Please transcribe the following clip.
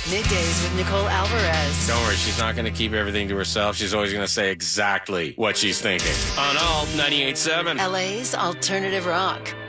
Middays with Nicole Alvarez. Don't worry, she's not going to keep everything to herself. She's always going to say exactly what she's thinking. On Alt 98.7. LA's alternative rock.